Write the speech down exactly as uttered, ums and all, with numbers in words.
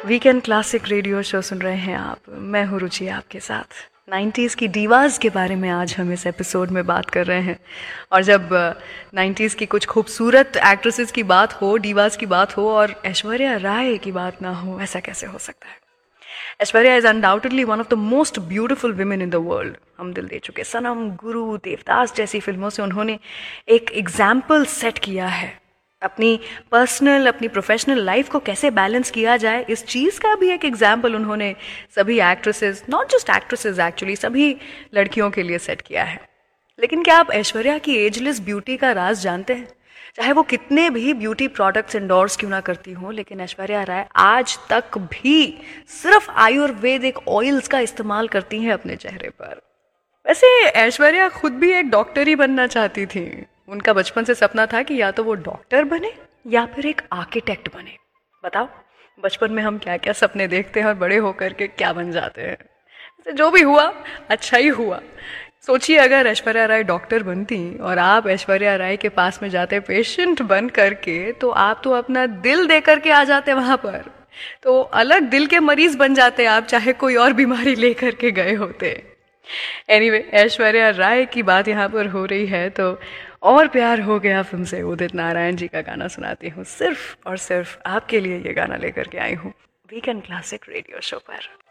Weekend classic radio show सुन रहे हैं आप। मैं हूँ रुचि आपके साथ। नाइन्टीज़ की डीवास के बारे में आज हम इस एपिसोड में बात कर रहे हैं। और जब नाइन्टीज़ की कुछ खूबसूरत एक्ट्रेसेस की बात हो, डीवास की बात हो और ऐश्वर्या राय की बात ना हो, ऐसा कैसे हो सकता है। Aishwarya is undoubtedly one of the most beautiful women in the world. हम दिल दे चुके, सनम, गुरु, देवदास जैसी फिल्मों से उन्होंने एक एग्जाम्पल सेट किया है। अपनी पर्सनल, अपनी प्रोफेशनल लाइफ को कैसे बैलेंस किया जाए, इस चीज़ का भी एक एग्जाम्पल उन्होंने सभी actresses, not just actresses actually, सभी लड़कियों के लिए सेट किया है। लेकिन क्या आप ऐश्वर्या की एजलेस ब्यूटी का राज जानते हैं? चाहे वो कितने भी ब्यूटी प्रोडक्ट्स इंडोर्स क्यों ना करती हों, लेकिन ऐश्वर्या राय आज तक भी सिर्फ आयुर्वेदिक ऑयल्स का इस्तेमाल करती हैं अपने चेहरे पर। वैसे ऐश्वर्या खुद भी एक डॉक्टर ही बनना चाहती थी। उनका बचपन से सपना था कि या तो वो डॉक्टर बने या फिर एक आर्किटेक्ट बने। बताओ, बचपन में हम क्या क्या सपने देखते हैं और बड़े होकर के क्या बन जाते हैं। तो जो भी हुआ अच्छा ही हुआ। सोचिए, अगर ऐश्वर्या राय डॉक्टर बनती और आप ऐश्वर्या राय के पास में जाते पेशेंट बन करके, तो आप तो अपना दिल दे करके आ जाते वहां पर। तो अलग दिल के मरीज बन जाते आप, चाहे कोई और बीमारी लेकर के गए होते। एनीवे anyway, ऐश्वर्या राय की बात यहाँ पर हो रही है तो और प्यार हो गया फिल्म से उदित नारायण जी का गाना सुनाती हूँ। सिर्फ और सिर्फ आपके लिए ये गाना लेकर के आई हूँ वीकेंड क्लासिक रेडियो शो पर।